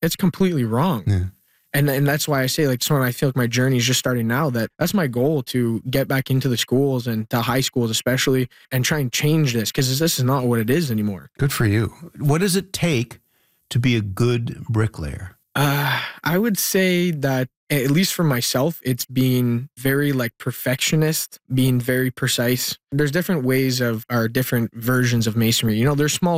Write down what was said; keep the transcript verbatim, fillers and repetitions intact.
It's completely wrong. Yeah. And and that's why I say, like, so when I feel like my journey is just starting now, that that's my goal, to get back into the schools and to high schools especially, and try and change this, because this is not what it is anymore. Good for you. What does it take to be a good bricklayer? Uh, I would say that, at least for myself, it's being very like perfectionist, being very precise. There's different ways of, or different versions of masonry. You know, there's small